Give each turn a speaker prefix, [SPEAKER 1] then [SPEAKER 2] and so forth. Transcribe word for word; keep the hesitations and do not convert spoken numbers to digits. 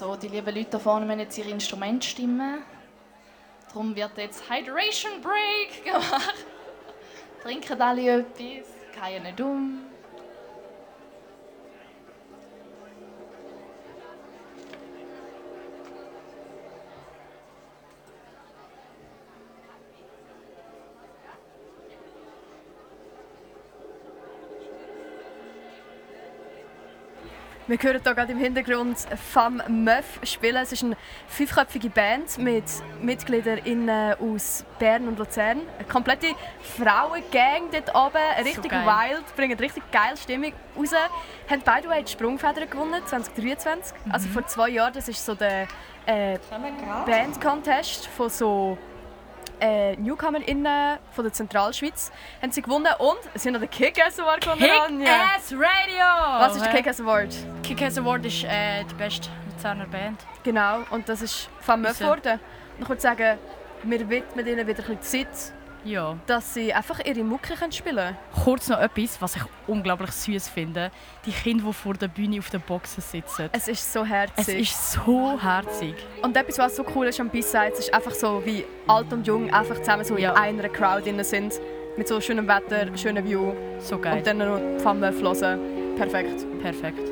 [SPEAKER 1] So, die lieben Leute da vorne müssen jetzt ihre Instrumente stimmen. Darum wird jetzt Hydration Break gemacht. Trinken alle etwas, keinen nicht um.
[SPEAKER 2] Wir hören hier gerade im Hintergrund Femme Meuf spielen. Es ist eine fünfköpfige Band mit Mitgliedern aus Bern und Luzern. Eine komplette Frauengang dort oben, richtig so wild, bringen richtig geile Stimmung raus. Haben by the way die Sprungfeder gewonnen zwanzig dreiundzwanzig. Mhm. Also vor zwei Jahren, das ist so der äh, Band-Contest von so Äh, NewcomerInnen von der Zentralschweiz haben sie gewonnen und es sind noch den Kick-Ass Award gewonnen.
[SPEAKER 3] Kick-Ass Radio!
[SPEAKER 2] Was ist der Kick-Ass Award?
[SPEAKER 3] Kick-Ass Award ist äh, die beste Luzerner Band.
[SPEAKER 2] Genau, und das ist Femme Meuf geworden. Und ich würde sagen, wir widmen ihnen wieder ein bisschen Zeit,
[SPEAKER 3] ja.
[SPEAKER 2] dass sie einfach ihre Mucke spielen können.
[SPEAKER 3] Kurz noch etwas, was ich unglaublich süß finde. Die Kinder, die vor der Bühne auf den Boxen sitzen.
[SPEAKER 2] Es ist so herzig.
[SPEAKER 3] Es ist so herzig.
[SPEAKER 2] Und etwas, was so cool ist am B-Sides, ist einfach so, wie alt und jung einfach zusammen so
[SPEAKER 3] ja.
[SPEAKER 2] in einer Crowd drin sind. Mit so schönem Wetter, schönem View.
[SPEAKER 3] So geil.
[SPEAKER 2] Und dann noch die Femme Meuf hören. Perfekt.
[SPEAKER 3] Perfekt.